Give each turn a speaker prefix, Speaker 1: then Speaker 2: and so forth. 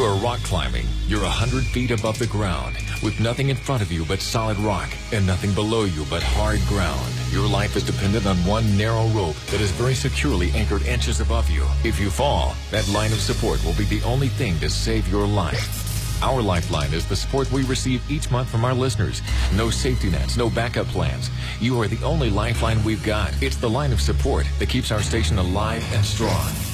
Speaker 1: you are rock climbing, you're 100 feet above the ground, with nothing in front of you but solid rock, and nothing below you but hard ground. Your life is dependent on one narrow rope that is very securely anchored inches above you. If you fall, that line of support will be the only thing to save your life. Our lifeline is the support we receive each month from our listeners. No safety nets, no backup plans. You are the only lifeline we've got. It's the line of support that keeps our station alive and strong.